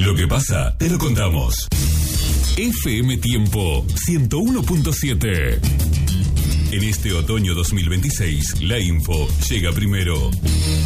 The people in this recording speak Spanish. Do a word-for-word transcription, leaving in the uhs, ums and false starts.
Lo que pasa, te lo contamos. F M Tiempo ciento uno punto siete. En este otoño dos mil veintiséis, la info llega primero.